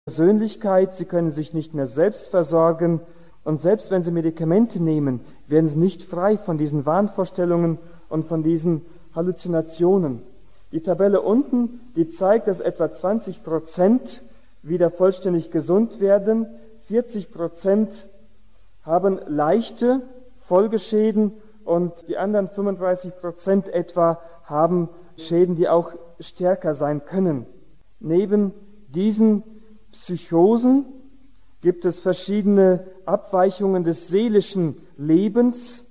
Persönlichkeit, sie können sich nicht mehr selbst versorgen und selbst wenn sie Medikamente nehmen, werden sie nicht frei von diesen Wahnvorstellungen und von diesen Halluzinationen. Die Tabelle unten, die zeigt, dass etwa 20% wieder vollständig gesund werden, 40% haben leichte Folgeschäden und die anderen 35% etwa haben Schäden, die auch stärker sein können. Neben diesen Psychosen gibt es verschiedene Abweichungen des seelischen Lebens,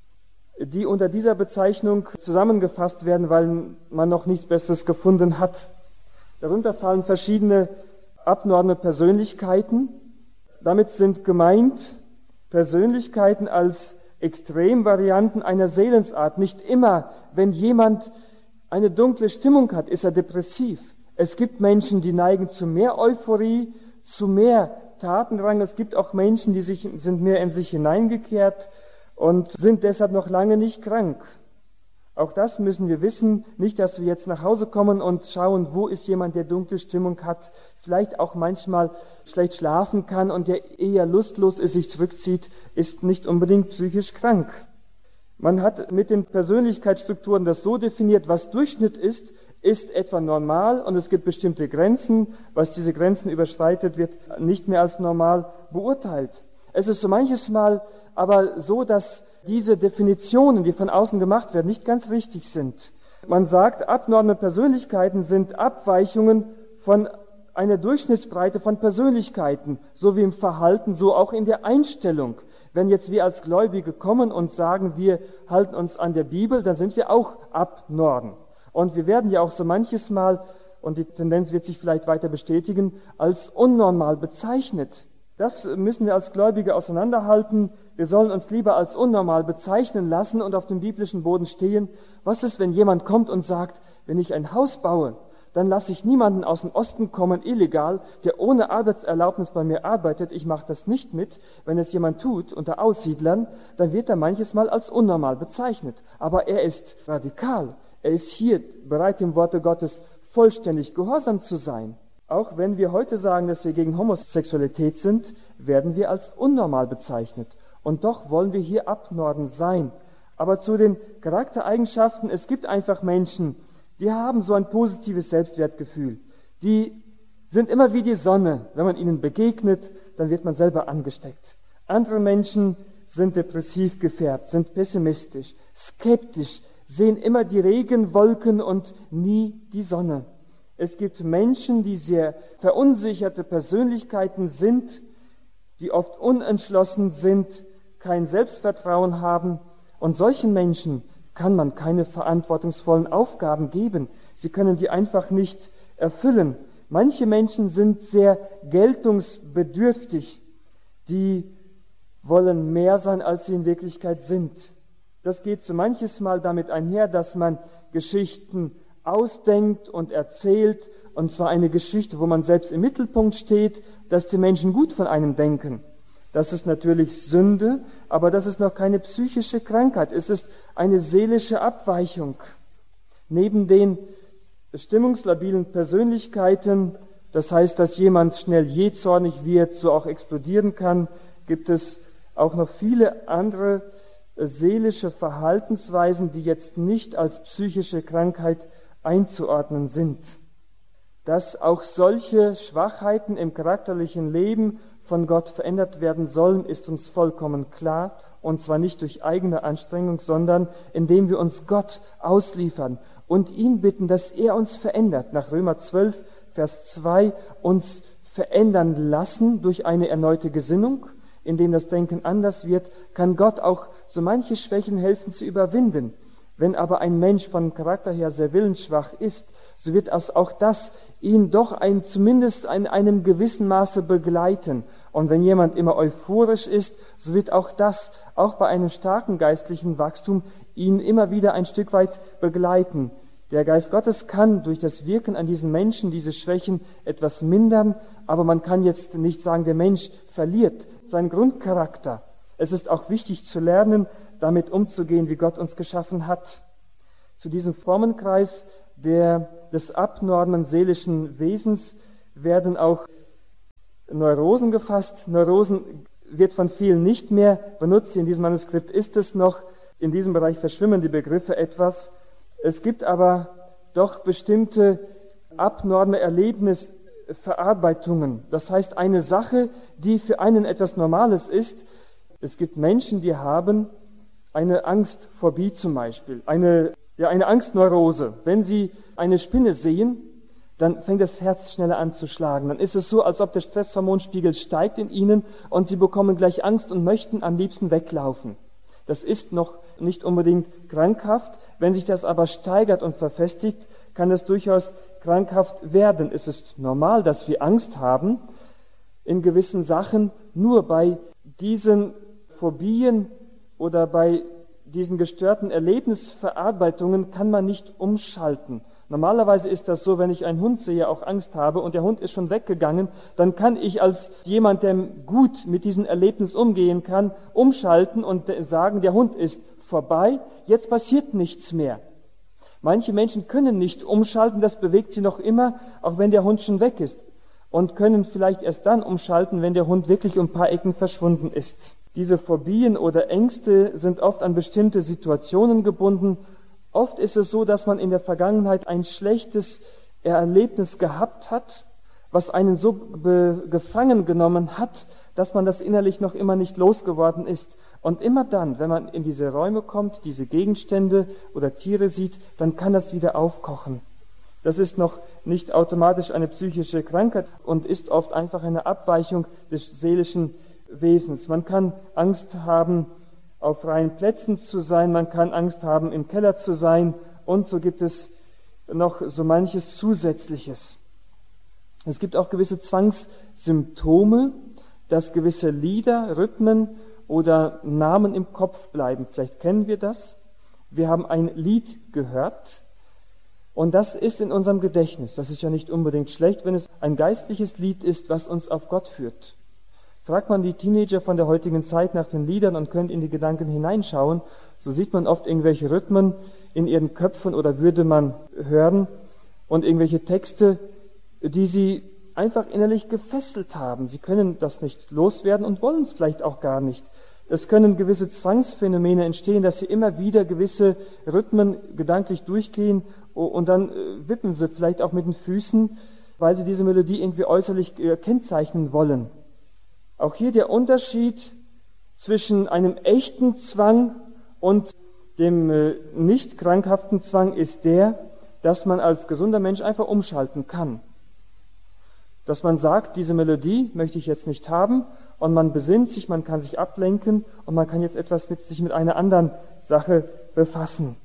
die unter dieser Bezeichnung zusammengefasst werden, weil man noch nichts Besseres gefunden hat. Darunter fallen verschiedene abnorme Persönlichkeiten. Damit sind gemeint Persönlichkeiten als Extremvarianten einer Seelensart. Nicht immer, wenn jemand eine dunkle Stimmung hat, ist er depressiv. Es gibt Menschen, die neigen zu mehr Euphorie, zu mehr Tatendrang. Es gibt auch Menschen, die sind mehr in sich hineingekehrt und sind deshalb noch lange nicht krank. Auch das müssen wir wissen. Nicht, dass wir jetzt nach Hause kommen und schauen, wo ist jemand, der dunkle Stimmung hat, vielleicht auch manchmal schlecht schlafen kann und der eher lustlos ist, sich zurückzieht, ist nicht unbedingt psychisch krank. Man hat mit den Persönlichkeitsstrukturen das so definiert, was Durchschnitt ist etwa normal und es gibt bestimmte Grenzen. Was diese Grenzen überschreitet, wird nicht mehr als normal beurteilt. Es ist so manches Mal aber so, dass diese Definitionen, die von außen gemacht werden, nicht ganz richtig sind. Man sagt, abnorme Persönlichkeiten sind Abweichungen von einer Durchschnittsbreite von Persönlichkeiten, so wie im Verhalten, so auch in der Einstellung. Wenn jetzt wir als Gläubige kommen und sagen, wir halten uns an der Bibel, dann sind wir auch abnorm. Und wir werden ja auch so manches Mal, und die Tendenz wird sich vielleicht weiter bestätigen, als unnormal bezeichnet. Das müssen wir als Gläubige auseinanderhalten. Wir sollen uns lieber als unnormal bezeichnen lassen und auf dem biblischen Boden stehen. Was ist, wenn jemand kommt und sagt, wenn ich ein Haus baue, dann lasse ich niemanden aus dem Osten kommen, illegal, der ohne Arbeitserlaubnis bei mir arbeitet. Ich mache das nicht mit. Wenn es jemand tut, unter Aussiedlern, dann wird er manches Mal als unnormal bezeichnet. Aber er ist radikal. Er ist hier bereit, dem Worte Gottes vollständig gehorsam zu sein. Auch wenn wir heute sagen, dass wir gegen Homosexualität sind, werden wir als unnormal bezeichnet. Und doch wollen wir hier abnorm sein. Aber zu den Charaktereigenschaften, es gibt einfach Menschen, die haben so ein positives Selbstwertgefühl. Die sind immer wie die Sonne. Wenn man ihnen begegnet, dann wird man selber angesteckt. Andere Menschen sind depressiv gefärbt, sind pessimistisch, skeptisch, sehen immer die Regenwolken und nie die Sonne. Es gibt Menschen, die sehr verunsicherte Persönlichkeiten sind, die oft unentschlossen sind, kein Selbstvertrauen haben. Und solchen Menschen kann man keine verantwortungsvollen Aufgaben geben. Sie können die einfach nicht erfüllen. Manche Menschen sind sehr geltungsbedürftig. Die wollen mehr sein, als sie in Wirklichkeit sind. Das geht so manches Mal damit einher, dass man Geschichten ausdenkt und erzählt, und zwar eine Geschichte, wo man selbst im Mittelpunkt steht, dass die Menschen gut von einem denken. Das ist natürlich Sünde, aber das ist noch keine psychische Krankheit. Es ist eine seelische Abweichung. Neben den stimmungslabilen Persönlichkeiten, das heißt, dass jemand schnell jähzornig wird, so auch explodieren kann, gibt es auch noch viele andere seelische Verhaltensweisen, die jetzt nicht als psychische Krankheit einzuordnen sind. Dass auch solche Schwachheiten im charakterlichen Leben von Gott verändert werden sollen, ist uns vollkommen klar, und zwar nicht durch eigene Anstrengung, sondern indem wir uns Gott ausliefern und ihn bitten, dass er uns verändert. Nach Römer 12, Vers 2, uns verändern lassen durch eine erneute Gesinnung, indem das Denken anders wird, kann Gott auch so manche Schwächen helfen zu überwinden. Wenn aber ein Mensch von Charakter her sehr willensschwach ist, so wird auch das ihn doch zumindest in einem gewissen Maße begleiten. Und wenn jemand immer euphorisch ist, so wird auch das, auch bei einem starken geistlichen Wachstum, ihn immer wieder ein Stück weit begleiten. Der Geist Gottes kann durch das Wirken an diesen Menschen diese Schwächen etwas mindern, aber man kann jetzt nicht sagen, der Mensch verliert seinen Grundcharakter. Es ist auch wichtig zu lernen, damit umzugehen, wie Gott uns geschaffen hat. Zu diesem Formenkreis des abnormen seelischen Wesens werden auch Neurosen gefasst. Neurosen wird von vielen nicht mehr benutzt. Hier in diesem Manuskript ist es noch. In diesem Bereich verschwimmen die Begriffe etwas. Es gibt aber doch bestimmte abnorme Erlebnisverarbeitungen. Das heißt, eine Sache, die für einen etwas Normales ist. Es gibt Menschen, die haben eine Angstphobie zum Beispiel, eine Angstneurose. Wenn sie eine Spinne sehen, dann fängt das Herz schneller an zu schlagen. Dann ist es so, als ob der Stresshormonspiegel steigt in ihnen und sie bekommen gleich Angst und möchten am liebsten weglaufen. Das ist noch nicht unbedingt krankhaft. Wenn sich das aber steigert und verfestigt, kann es durchaus krankhaft werden. Es ist normal, dass wir Angst haben in gewissen Sachen. Nur bei diesen Phobien oder bei diesen gestörten Erlebnisverarbeitungen kann man nicht umschalten. Normalerweise ist das so, wenn ich einen Hund sehe, auch Angst habe und der Hund ist schon weggegangen, dann kann ich als jemand, der gut mit diesem Erlebnis umgehen kann, umschalten und sagen, der Hund ist vorbei, jetzt passiert nichts mehr. Manche Menschen können nicht umschalten, das bewegt sie noch immer, auch wenn der Hund schon weg ist, und können vielleicht erst dann umschalten, wenn der Hund wirklich um ein paar Ecken verschwunden ist. Diese Phobien oder Ängste sind oft an bestimmte Situationen gebunden. Oft ist es so, dass man in der Vergangenheit ein schlechtes Erlebnis gehabt hat, was einen so gefangen genommen hat, dass man das innerlich noch immer nicht losgeworden ist. Und immer dann, wenn man in diese Räume kommt, diese Gegenstände oder Tiere sieht, dann kann das wieder aufkochen. Das ist noch nicht automatisch eine psychische Krankheit und ist oft einfach eine Abweichung des seelischen Wesens. Man kann Angst haben, auf freien Plätzen zu sein, man kann Angst haben, im Keller zu sein, und so gibt es noch so manches Zusätzliches. Es gibt auch gewisse Zwangssymptome, dass gewisse Lieder, Rhythmen oder Namen im Kopf bleiben. Vielleicht kennen wir das. Wir haben ein Lied gehört und das ist in unserem Gedächtnis. Das ist ja nicht unbedingt schlecht, wenn es ein geistliches Lied ist, was uns auf Gott führt. Fragt man die Teenager von der heutigen Zeit nach den Liedern und könnt in die Gedanken hineinschauen, so sieht man oft irgendwelche Rhythmen in ihren Köpfen oder würde man hören und irgendwelche Texte, die sie einfach innerlich gefesselt haben. Sie können das nicht loswerden und wollen es vielleicht auch gar nicht. Es können gewisse Zwangsphänomene entstehen, dass sie immer wieder gewisse Rhythmen gedanklich durchgehen und dann wippen sie vielleicht auch mit den Füßen, weil sie diese Melodie irgendwie äußerlich kennzeichnen wollen. Auch hier der Unterschied zwischen einem echten Zwang und dem nicht krankhaften Zwang ist der, dass man als gesunder Mensch einfach umschalten kann. Dass man sagt, diese Melodie möchte ich jetzt nicht haben, und man besinnt sich, man kann sich ablenken und man kann jetzt sich mit einer anderen Sache befassen.